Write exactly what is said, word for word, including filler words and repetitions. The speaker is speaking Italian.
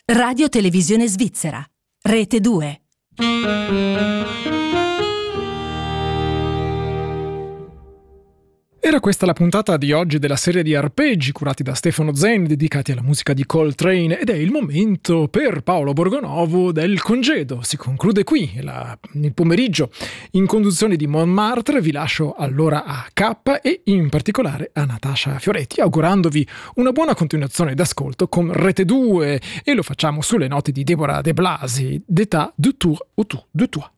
Radio Televisione Svizzera, Rete due. Era questa la puntata di oggi della serie di arpeggi curati da Stefano Zen, dedicati alla musica di Coltrane, ed è il momento per Paolo Borgonovo del congedo. Si conclude qui la, il pomeriggio in conduzione di Montmartre. Vi lascio allora a K e in particolare a Natascia Fioretti, augurandovi una buona continuazione d'ascolto con Rete due, e lo facciamo sulle note di Deborah De Blasi, d'état de tour autour de toi.